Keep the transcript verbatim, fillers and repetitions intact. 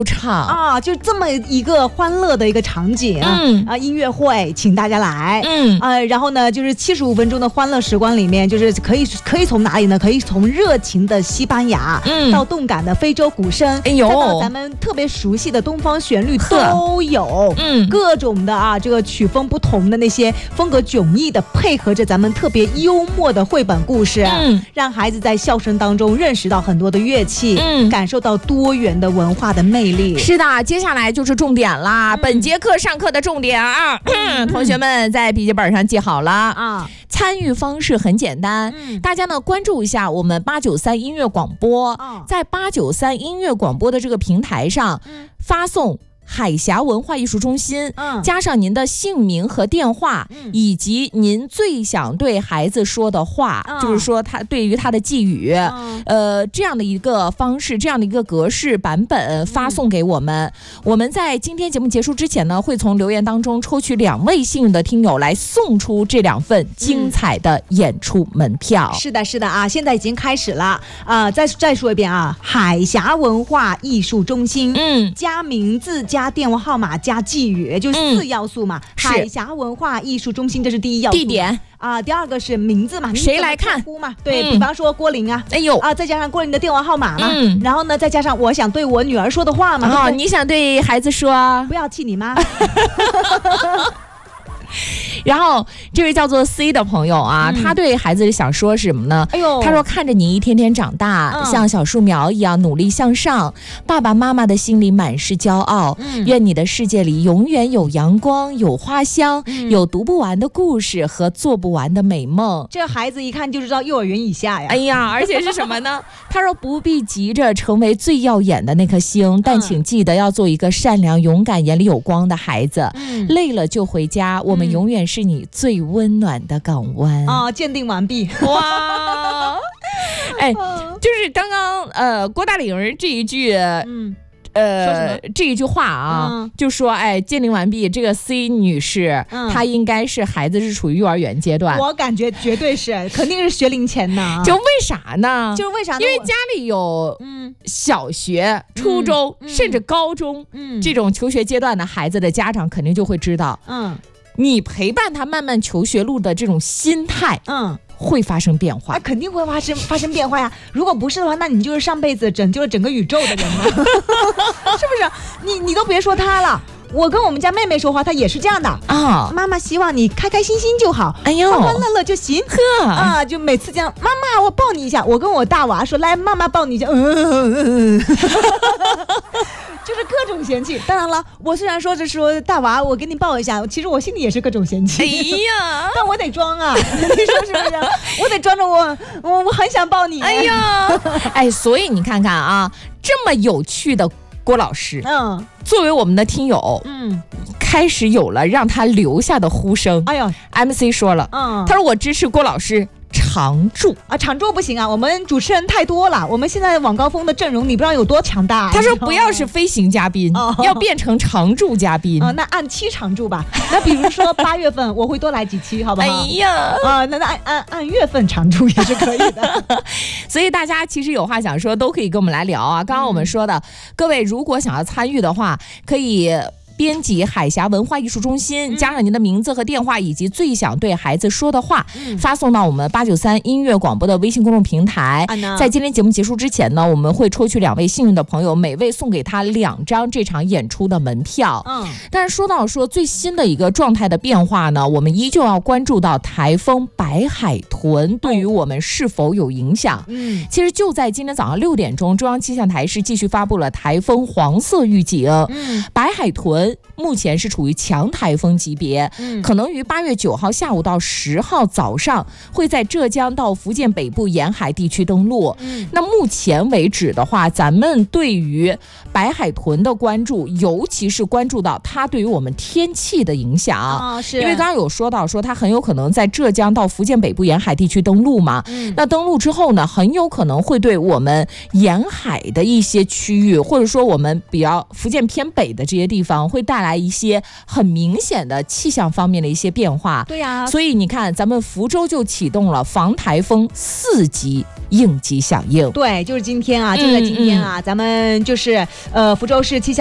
唱啊，就这么一个欢乐的一个场景， 嗯啊，音乐会，请大家来， 嗯呃，然后呢，就是七十五分钟的欢乐时光里面，就是可以可以从哪里呢？可以从热情的西班牙， 嗯， 到动感的非洲鼓声， 哎呦， 再到咱们特别熟悉的东方旋律都有， 嗯， 各种的啊，这个曲风不同的那些风格迥异的，配合着咱们特别幽默的绘本故事， 嗯， 让孩子在笑声当中认识到很多的乐器， 嗯， 感受到多元的文化的魅力。 是的，接下来就是重点啦，嗯、本节课上课的重点啊，嗯、同学们在笔记本上记好了啊。参与方式很简单，嗯、大家呢关注一下我们八九三音乐广播，哦、在八九三音乐广播的这个平台上，嗯、发送海峡文化艺术中心，嗯、加上您的姓名和电话，嗯、以及您最想对孩子说的话，嗯、就是说他对于他的寄语，嗯、呃，这样的一个方式，这样的一个格式版本发送给我们。嗯、我们在今天节目结束之前呢，会从留言当中抽取两位幸运的听友来送出这两份精彩的演出门票。 嗯、是的，是的啊，现在已经开始了啊、呃！再再说一遍啊，海峡文化艺术中心，嗯，加名字加。加电话号码加寄语，就四要素嘛。嗯、海峡文化艺术中心，这是第一要素。 地点啊、呃，第二个是名字嘛， 谁来看嘛？对、嗯、比方说郭玲啊， 哎呦啊，再加上郭玲的电话号码嘛， 嗯， 然后呢，再加上我想对我女儿说的话嘛。 哦，你想对孩子说， 不要气你妈。 然后这位叫做 C 的朋友啊，嗯、他对孩子想说什么呢？哎呦，他说看着你一天天长大，嗯、像小树苗一样努力向上，爸爸妈妈的心里满是骄傲。嗯、愿你的世界里永远有阳光，有花香，嗯、有读不完的故事和做不完的美梦。 这孩子一看就知道幼儿园以下呀。 哎呀，而且是什么呢？他说不必急着成为最耀眼的那颗星，但请记得要做一个善良、勇敢、眼里有光的孩子。嗯、累了就回家，我们永远是你最温暖的港湾。 啊、哦，鉴定完毕。 哇，哎，就是刚刚呃郭大玲这一句，嗯。呃，这一句话啊，嗯、就说哎，鉴定完毕。这个 C 女士，嗯、她应该是孩子是处于幼儿园阶段， 我感觉绝对是，肯定是学龄前呢。 就为啥呢？ 就是为啥呢？ 因为家里有嗯小学、嗯、初中、嗯、甚至高中、嗯、这种求学阶段的孩子的家长，肯定就会知道，嗯，你陪伴他漫漫求学路的这种心态，嗯。会发生变化， 啊，肯定会发生发生变化呀！如果不是的话，那你就是上辈子拯救了整个宇宙的人了，是不是？你你都别说他了，我跟我们家妹妹说话，她也是这样的啊。妈妈希望你开开心心就好，哎呦，欢欢乐乐就行，呵啊，就每次这样，妈妈我抱你一下。我跟我大娃说，来，妈妈抱你一下，嗯嗯嗯嗯。就是各种嫌弃。当然了，我虽然说是说大娃我给你抱一下，其实我心里也是各种嫌弃。 哎呀， 但我得装啊，你说是不是？我得装着我我我很想抱你。 哎呀，哎，所以你看看啊，这么有趣的郭老师，嗯，作为我们的听友，嗯，开始有了让他留下的呼声。哎呦 ，M C 说了，嗯，他说我支持郭老师常驻啊，常驻不行啊，我们主持人太多了，我们现在晚高峰的阵容你不知道有多强大。 他说不要是飞行嘉宾，哦、要变成常驻嘉宾啊、呃，那按期常驻吧。那比如说八月份我会多来几期，好不好？ 哎呀， 啊、呃，那那按按按月份常驻也是可以的。 所以大家其实有话想说，都可以跟我们来聊啊。刚刚我们说的，嗯、各位如果想要参与的话，可以编辑海峡文化艺术中心，加上您的名字和电话以及最想对孩子说的话，嗯、发送到我们八九三音乐广播的微信公众平台。啊、在今天节目结束之前呢，我们会抽取两位幸运的朋友，每位送给他两张这场演出的门票。嗯，但是说到说最新的一个状态的变化呢，我们依旧要关注到台风白海豚对于我们是否有影响。嗯，其实就在今天早上六点钟，中央气象台是继续发布了台风黄色预警。嗯，白海豚目前是处于强台风级别，嗯、可能于八月九号下午到十号早上会在浙江到福建北部沿海地区登陆。嗯、那目前为止的话，咱们对于白海豚的关注，尤其是关注到它对于我们天气的影响。哦、是因为刚刚有说到说它很有可能在浙江到福建北部沿海地区登陆嘛。嗯、那登陆之后呢，很有可能会对我们沿海的一些区域，或者说我们比较福建偏北的这些地方。 会带来一些很明显的气象方面的一些变化。 对呀、啊， 所以你看，咱们福州就启动了防台风四级应急响应。 对，就是今天啊，就在今天啊，嗯嗯咱们就是呃福州市气象